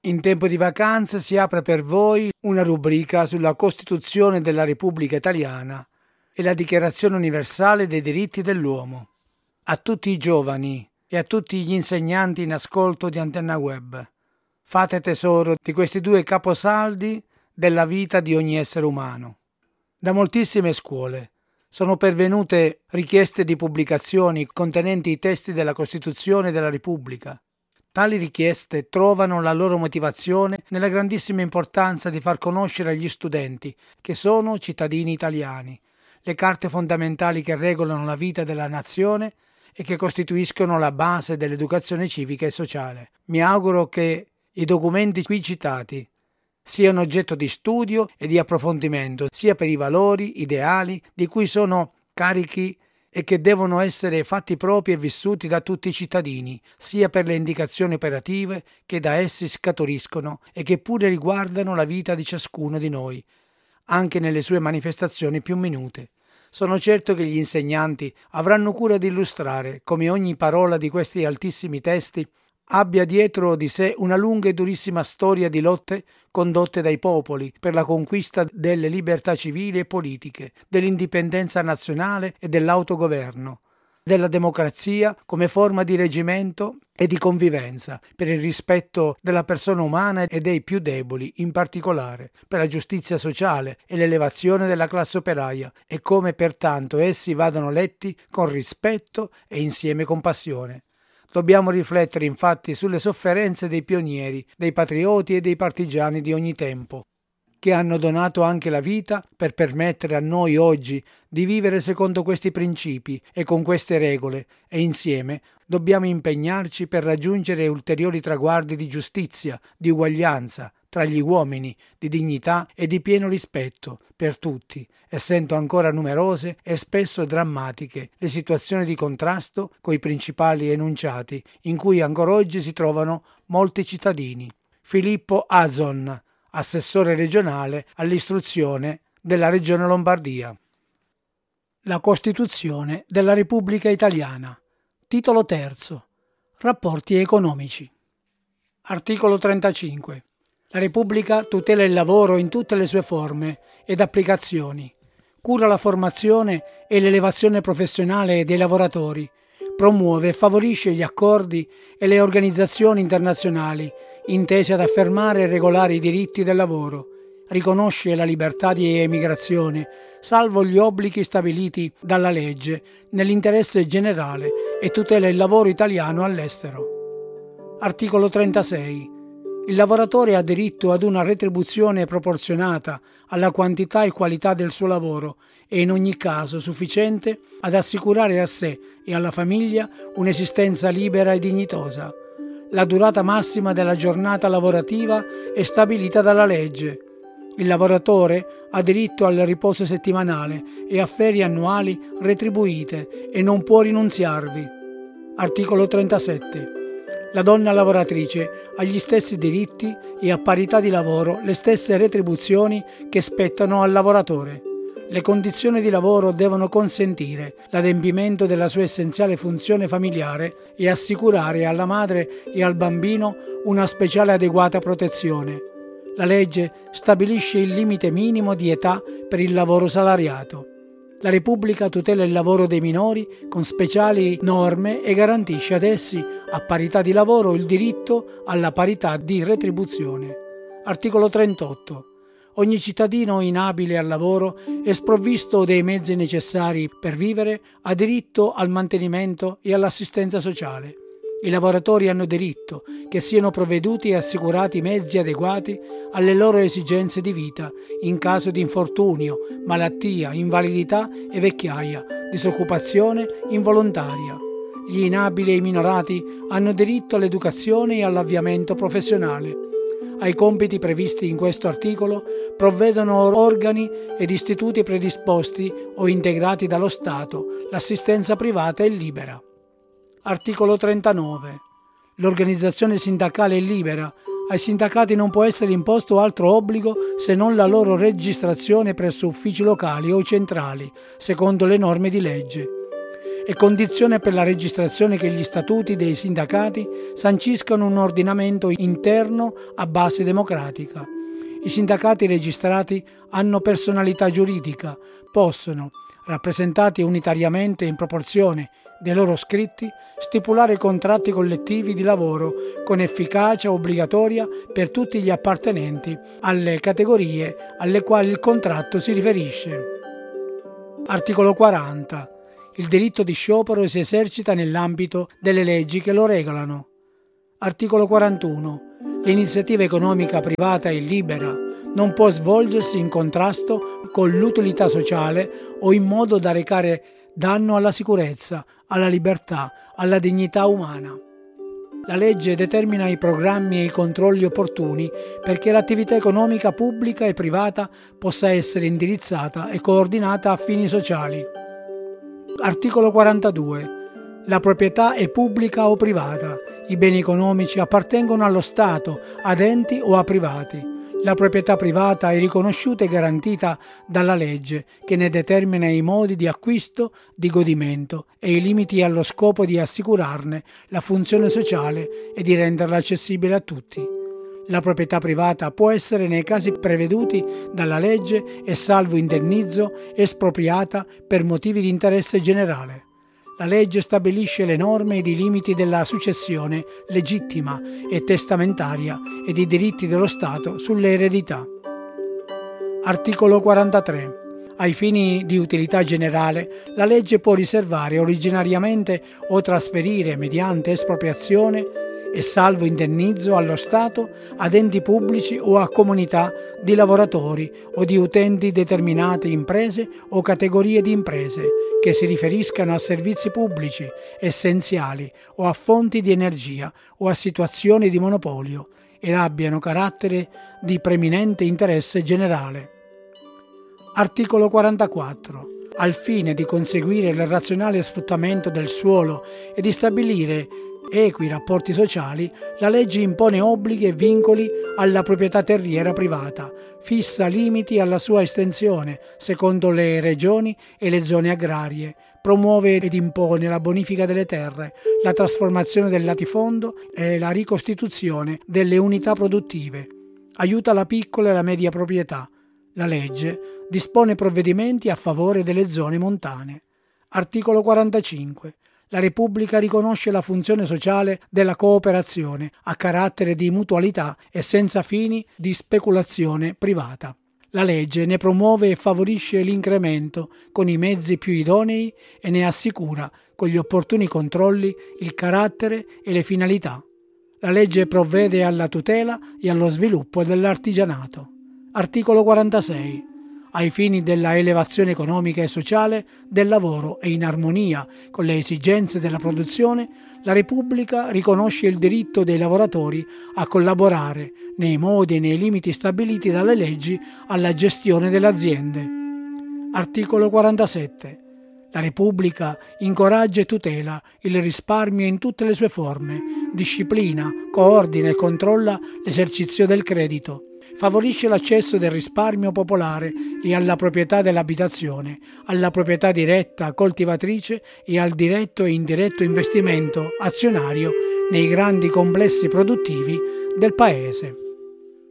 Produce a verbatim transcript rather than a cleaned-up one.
In tempo di vacanze si apre per voi una rubrica sulla Costituzione della Repubblica Italiana e la Dichiarazione Universale dei Diritti dell'Uomo. A tutti i giovani e a tutti gli insegnanti in ascolto di Antenna Web, fate tesoro di questi due caposaldi della vita di ogni essere umano. Da moltissime scuole sono pervenute richieste di pubblicazioni contenenti i testi della Costituzione della Repubblica. Tali richieste trovano la loro motivazione nella grandissima importanza di far conoscere agli studenti, che sono cittadini italiani, le carte fondamentali che regolano la vita della nazione e che costituiscono la base dell'educazione civica e sociale. Mi auguro che i documenti qui citati siano oggetto di studio e di approfondimento, sia per i valori, ideali di cui sono carichi e che devono essere fatti propri e vissuti da tutti i cittadini, sia per le indicazioni operative che da essi scaturiscono e che pure riguardano la vita di ciascuno di noi, anche nelle sue manifestazioni più minute. Sono certo che gli insegnanti avranno cura di illustrare come ogni parola di questi altissimi testi abbia dietro di sé una lunga e durissima storia di lotte condotte dai popoli per la conquista delle libertà civili e politiche, dell'indipendenza nazionale e dell'autogoverno, della democrazia come forma di reggimento e di convivenza, per il rispetto della persona umana e dei più deboli, in particolare per la giustizia sociale e l'elevazione della classe operaia, e come pertanto essi vadano letti con rispetto e insieme con passione. Dobbiamo riflettere infatti sulle sofferenze dei pionieri, dei patrioti e dei partigiani di ogni tempo, che hanno donato anche la vita per permettere a noi oggi di vivere secondo questi principi e con queste regole, e insieme dobbiamo impegnarci per raggiungere ulteriori traguardi di giustizia, di uguaglianza tra gli uomini, di dignità e di pieno rispetto per tutti, essendo ancora numerose e spesso drammatiche le situazioni di contrasto coi principali enunciati in cui ancora oggi si trovano molti cittadini. Filippo Azon, assessore regionale all'istruzione della Regione Lombardia. La Costituzione della Repubblica Italiana. Titolo terzo. Rapporti economici. Articolo trentacinque. La Repubblica tutela il lavoro in tutte le sue forme ed applicazioni, cura la formazione e l'elevazione professionale dei lavoratori, promuove e favorisce gli accordi e le organizzazioni internazionali intese ad affermare e regolare i diritti del lavoro, riconosce la libertà di emigrazione, salvo gli obblighi stabiliti dalla legge nell'interesse generale, e tutela il lavoro italiano all'estero. Articolo trentasei. Il lavoratore ha diritto ad una retribuzione proporzionata alla quantità e qualità del suo lavoro e in ogni caso sufficiente ad assicurare a sé e alla famiglia un'esistenza libera e dignitosa. La durata massima della giornata lavorativa è stabilita dalla legge. Il lavoratore ha diritto al riposo settimanale e a ferie annuali retribuite e non può rinunziarvi. Articolo trentasette. La donna lavoratrice ha gli stessi diritti e a parità di lavoro le stesse retribuzioni che spettano al lavoratore. Le condizioni di lavoro devono consentire l'adempimento della sua essenziale funzione familiare e assicurare alla madre e al bambino una speciale adeguata protezione. La legge stabilisce il limite minimo di età per il lavoro salariato. La Repubblica tutela il lavoro dei minori con speciali norme e garantisce ad essi, a parità di lavoro, il diritto alla parità di retribuzione. Articolo trentotto. Ogni cittadino inabile al lavoro e sprovvisto dei mezzi necessari per vivere ha diritto al mantenimento e all'assistenza sociale. I lavoratori hanno diritto che siano provveduti e assicurati mezzi adeguati alle loro esigenze di vita in caso di infortunio, malattia, invalidità e vecchiaia, disoccupazione involontaria. Gli inabili e i minorati hanno diritto all'educazione e all'avviamento professionale. Ai compiti previsti in questo articolo provvedono organi ed istituti predisposti o integrati dallo Stato, l'assistenza privata è libera. Articolo trentanove. L'organizzazione sindacale è libera. Ai sindacati non può essere imposto altro obbligo se non la loro registrazione presso uffici locali o centrali, secondo le norme di legge. è condizione per la registrazione che gli statuti dei sindacati sanciscano un ordinamento interno a base democratica. I sindacati registrati hanno personalità giuridica, possono, rappresentati unitariamente in proporzione dei loro scritti, stipulare contratti collettivi di lavoro con efficacia obbligatoria per tutti gli appartenenti alle categorie alle quali il contratto si riferisce. Articolo quaranta. Il diritto di sciopero si esercita nell'ambito delle leggi che lo regolano. Articolo quarantuno. L'iniziativa economica privata è libera, non può svolgersi in contrasto con l'utilità sociale o in modo da recare danno alla sicurezza, alla libertà, alla dignità umana. La legge determina i programmi e i controlli opportuni perché l'attività economica pubblica e privata possa essere indirizzata e coordinata a fini sociali. Articolo quarantadue. La proprietà è pubblica o privata. I beni economici appartengono allo Stato, ad enti o a privati. La proprietà privata è riconosciuta e garantita dalla legge, che ne determina i modi di acquisto, di godimento e i limiti allo scopo di assicurarne la funzione sociale e di renderla accessibile a tutti. La proprietà privata può essere, nei casi preveduti dalla legge e salvo indennizzo, espropriata per motivi di interesse generale. La legge stabilisce le norme ed i limiti della successione legittima e testamentaria ed i diritti dello Stato sulle eredità. Articolo quarantatré. Ai fini di utilità generale, la legge può riservare originariamente o trasferire mediante espropriazione e salvo indennizzo allo Stato, ad enti pubblici o a comunità di lavoratori o di utenti determinate imprese o categorie di imprese che si riferiscano a servizi pubblici essenziali o a fonti di energia o a situazioni di monopolio ed abbiano carattere di preminente interesse generale. Articolo quarantaquattro. Al fine di conseguire il razionale sfruttamento del suolo e di stabilire equi rapporti sociali, la legge impone obblighi e vincoli alla proprietà terriera privata, fissa limiti alla sua estensione secondo le regioni e le zone agrarie, promuove ed impone la bonifica delle terre, la trasformazione del latifondo e la ricostituzione delle unità produttive, aiuta la piccola e la media proprietà. La legge dispone provvedimenti a favore delle zone montane. Articolo quarantacinque. La Repubblica riconosce la funzione sociale della cooperazione a carattere di mutualità e senza fini di speculazione privata. La legge ne promuove e favorisce l'incremento con i mezzi più idonei e ne assicura, con gli opportuni controlli, il carattere e le finalità. La legge provvede alla tutela e allo sviluppo dell'artigianato. Articolo quarantasei. Ai fini della elevazione economica e sociale del lavoro e in armonia con le esigenze della produzione, la Repubblica riconosce il diritto dei lavoratori a collaborare, nei modi e nei limiti stabiliti dalle leggi, alla gestione delle aziende. Articolo quarantasette. La Repubblica incoraggia e tutela il risparmio in tutte le sue forme, disciplina, coordina e controlla l'esercizio del credito, favorisce l'accesso del risparmio popolare e alla proprietà dell'abitazione, alla proprietà diretta coltivatrice e al diretto e indiretto investimento azionario nei grandi complessi produttivi del Paese.